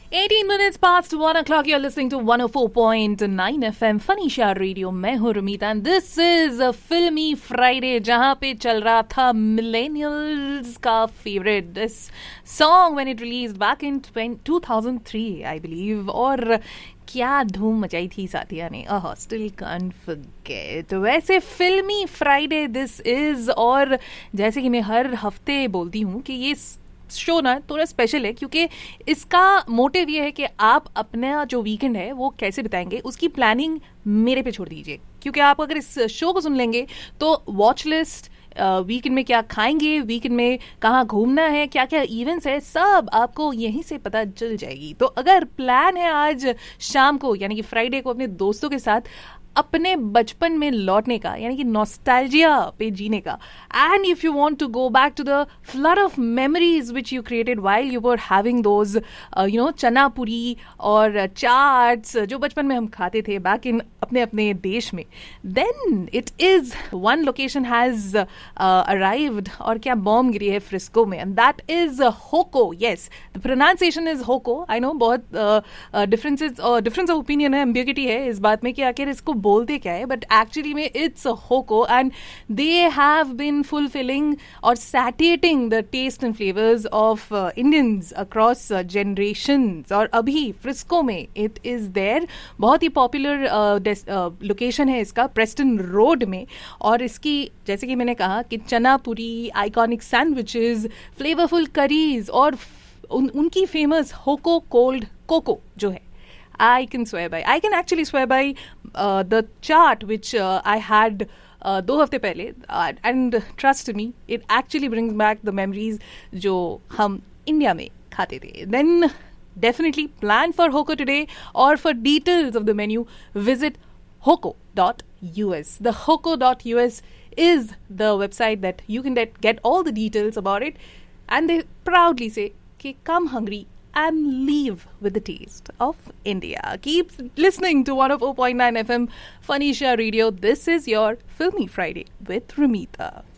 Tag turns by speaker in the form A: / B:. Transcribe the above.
A: 18 minutes past 1 o'clock. You're listening to 104.9 FM Fanisha Radio. मैं हूँ रुमीता and this is a filmy Friday जहाँ पे चल रहा था millennials का favorite this song when it released back in 2003 I believe. और क्या धूम मचाई थी साथिया ने. Still can't forget. वैसे फिल्मी फ्राइडे दिस इज और जैसे कि मैं हर हफ्ते बोलती हूँ कि ये शो ना थोड़ा स्पेशल है क्योंकि इसका मोटिव ये है कि आप अपना जो वीकेंड है वो कैसे बिताएंगे उसकी प्लानिंग मेरे पे छोड़ दीजिए. क्योंकि आप अगर इस शो को सुन लेंगे तो वॉच लिस्ट, वीकेंड में क्या खाएंगे, वीकेंड में कहाँ घूमना है, क्या क्या इवेंट्स है, सब आपको यहीं से पता चल जाएगी. तो अगर प्लान है आज शाम को यानी कि फ्राइडे को अपने दोस्तों के साथ अपने बचपन में लौटने का यानी कि नॉस्टैल्जिया पे जीने का, and if you want to go back to the flood of memories which you created while you were having those चना पूरी और चाट्स जो बचपन में हम खाते थे बैक इन अपने अपने देश में, then it is one location has arrived और क्या बॉम्ब गिरी है फ्रिस्को में, and that is होको. Yes, the pronunciation is होको. I know बहुत डिफरेंस ऑफ ओपिनियन है, एम्बिग्यूटी है इस बात में कि आखिर इसको बोलते क्या है, बट एक्चुअली में it's होको and they have been fulfilling और सैटिएटिंग the test and flavours of Indians across generations. और अभी फ्रिस्को में इट इज देयर. बहुत ही पॉपुलर लोकेशन है इसका प्रेस्टन रोड में, और इसकी जैसे कि मैंने कहा कि चना पूरी, आइकॉनिक सैंडविचेस, फ्लेवरफुल करीज और उनकी फेमस होको कोल्ड कोको जो है, I can actually swear by the chart which I had 2 हफ्ते पहले, and trust me, it actually brings back the memories जो हम इंडिया में खाते थे. Then definitely plan for Hoko today, or for details of the menu visit hoko.us. The hoko.us is the website that you can get all the details about it, and they proudly say कि come hungry and leave with the taste of India. Keep listening to 104.9 FM Fanisha Radio. This is your Filmy Friday with Rumita.